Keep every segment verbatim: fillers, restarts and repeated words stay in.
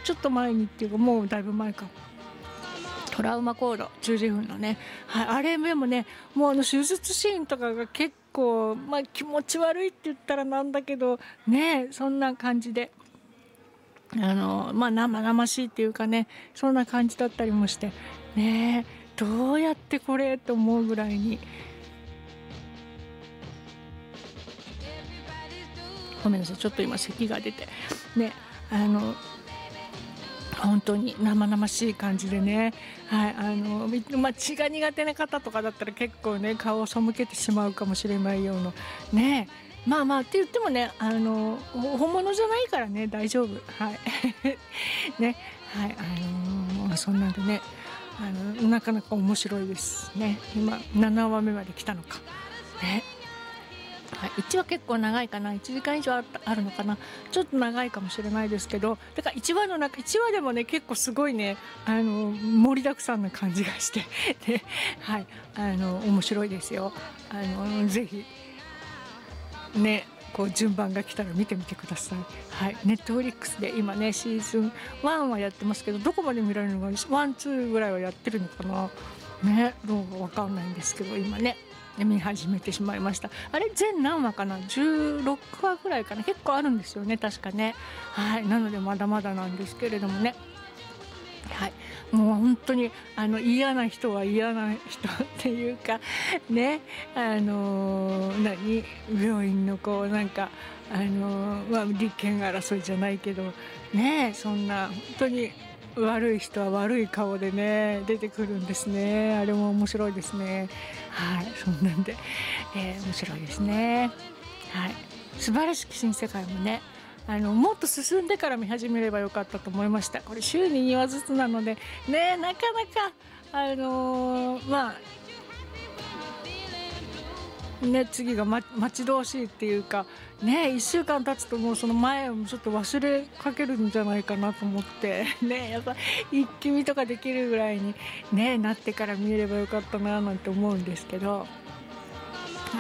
ちょっと前にっていうかもうだいぶ前か、トラウマコードじゅうじふんのね、はい、あれでもね、もうあの手術シーンとかが結構、まあ、気持ち悪いって言ったらなんだけどね、そんな感じで、あのまあ生々しいっていうかね、そんな感じだったりもしてね、どうやってこれと思うぐらいに、ごめんなさい、ちょっと今咳が出てね、あの本当に生々しい感じでね、はい、あのまあ、血が苦手な方とかだったら結構ね顔を背けてしまうかもしれないようなね、まあまあって言ってもね、あの本物じゃないからね大丈夫、はいね、はい、あのー、そんなんでね、あのなかなか面白いですね。今ななわめまで来たのかね。はい、いちわ結構長いかな、いちじかん以上あるのかな、ちょっと長いかもしれないですけど、だからいちわの中いちわでもね結構すごいね、あの盛りだくさんな感じがしてで、はい、あの面白いですよ。あのぜひね、こう順番が来たら見てみてください。はい、ネットフリックスで今ねシーズンワンはやってますけど、どこまで見られるのか、ワンツーぐらいはやってるのかなね、どうかわかんないんですけど、今ね見始めてしまいました。あれ全何話かな、じゅうろくわぐらいかな、結構あるんですよね確かね。はい、なのでまだまだなんですけれどもね、はい、もう本当にあの嫌な人は嫌な人っていうかね、あのー、何病院のこうなんかあのー、まあ、利権争いじゃないけどね、そんな本当に悪い人は悪い顔でね出てくるんですね。あれも面白いですね。はい、そんなんで、えー、面白いですね。はい、素晴らしき新世界もね、あのもっと進んでから見始めればよかったと思いました。これ週ににわずつなのでね、なかなかあのー、まあね、次が、ま、待ち遠しいっていうかね、いっしゅうかん経つともうその前をちょっと忘れかけるんじゃないかなと思ってね、やっぱ一気見とかできるぐらいに、ね、なってから見ればよかったななんて思うんですけど、はい、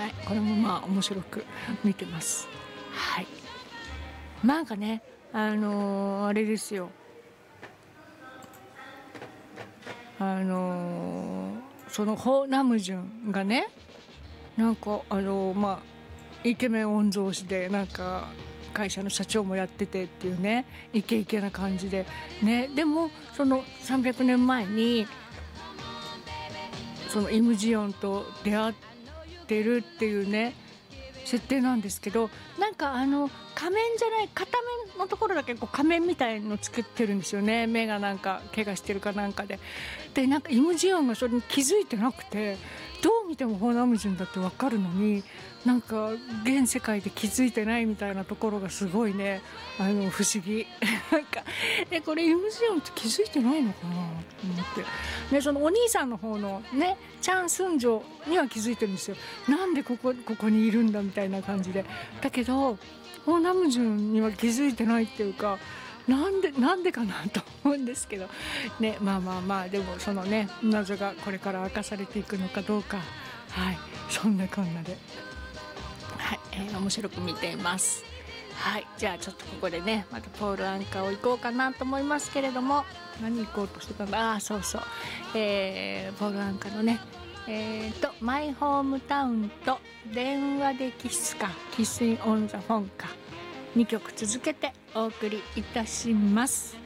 これもまあ面白く見てます。はい、なんかね、あのー、あれですよ、あのー、そのホ・ナムジュンがね、なんかあのー、まあイケメン御曹司で、なんか会社の社長もやっててっていうね、イケイケな感じでね、でもそのさんびゃくねんまえにそのイムジヨンと出会ってるっていうね設定なんですけど、なんかあの仮面じゃない、片面のところだけこう仮面みたいのつけてるんですよね。目がなんか怪我してるかなんかで、でなんかイムジヨンがそれに気づいてなくて、どう見てもホ・ナムジュンだって分かるのに、なんか現世界で気づいてないみたいなところがすごいね、あの不思議なんかえこれイムジヨンって気づいてないのかなと思って、ね、そのお兄さんの方のねチャン・スンジョには気づいてるんですよ。なんでここここにいるんだみたいな感じで、だけどホ・ナムジュンには気づいてないっていうか、なんでなんでかなと思うんですけどね、まあまあまあ、でもそのね謎がこれから明かされていくのかどうか、はい、そんなこんなで、はい、えー、面白く見ています。はい、じゃあちょっとここでねまたポール・アンカーを行こうかなと思いますけれども、何行こうとしてたんだ、ああそうそう、えー、ポール・アンカーのねえーとマイホームタウンと電話でキスか、キスインオンザフォンか、にきょく続けてお送りいたします。